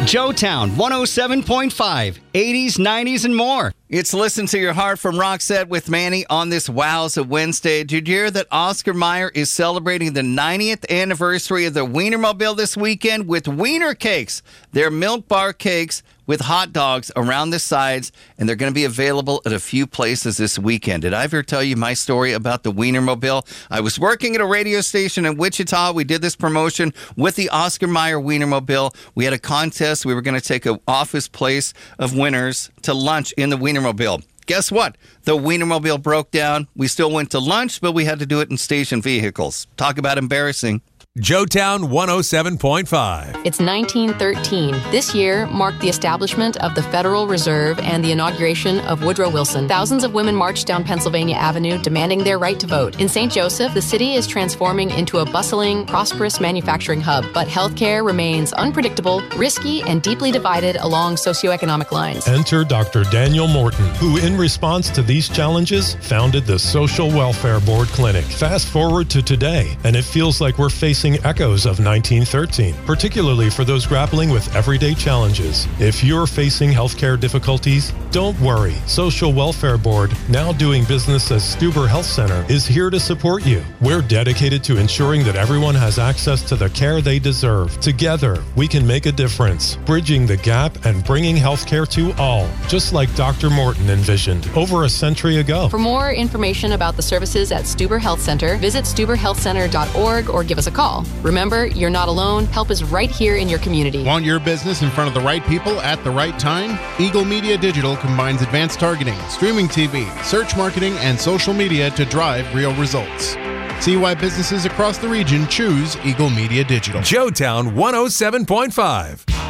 Joetown 107.5, 80s, 90s, and more. It's Listen to Your Heart from Roxette with Manny on this Wowza Wednesday. Did you hear that Oscar Mayer is celebrating the 90th anniversary of the Wienermobile this weekend with Wiener Cakes? They're milk bar cakes with hot dogs around the sides, and they're going to be available at a few places this weekend. Did I ever tell you my story about the Wienermobile? I was working at a radio station in Wichita. We did this promotion with the Oscar Mayer Wienermobile. We had a contest. We were going to take an office place of winners to lunch in the Wienermobile. Guess what? The Wienermobile broke down. We still went to lunch, but we had to do it in station vehicles. Talk about embarrassing. Joetown 107.5. It's 1913. This year marked the establishment of the Federal Reserve and the inauguration of Woodrow Wilson. Thousands of women marched down Pennsylvania Avenue demanding their right to vote. In St. Joseph, the city is transforming into a bustling, prosperous manufacturing hub, but healthcare remains unpredictable, risky, and deeply divided along socioeconomic lines. Enter Dr. Daniel Morton, who in response to these challenges founded the Social Welfare Board Clinic. Fast forward to today, and it feels like we're facing echoes of 1913, particularly for those grappling with everyday challenges. If you're facing healthcare difficulties, don't worry. Social Welfare Board, now doing business as Stuber Health Center, is here to support you. We're dedicated to ensuring that everyone has access to the care they deserve. Together, we can make a difference, bridging the gap and bringing healthcare to all, just like Dr. Morton envisioned over a century ago. For more information about the services at Stuber Health Center, visit stuberhealthcenter.org or give us a call. Remember, you're not alone. Help is right here in your community. Want your business in front of the right people at the right time? Eagle Media Digital combines advanced targeting, streaming TV, search marketing, and social media to drive real results. See why businesses across the region choose Eagle Media Digital. Joetown 107.5.